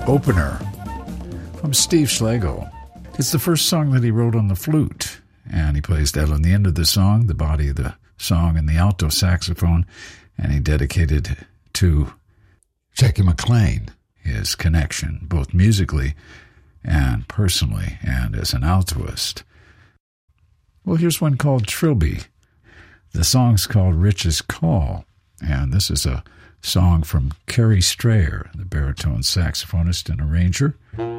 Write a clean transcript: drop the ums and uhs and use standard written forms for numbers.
Opener from Steve Schlegel. It's the first song that he wrote on the flute, and he plays that on the end of the song, the body of the song, and the alto saxophone, and he dedicated to Jackie McLean his connection, both musically and personally, and as an altoist. Well, here's one called Trilby. The song's called Rich's Call, and this is a song from Kerry Strayer, the baritone saxophonist and arranger.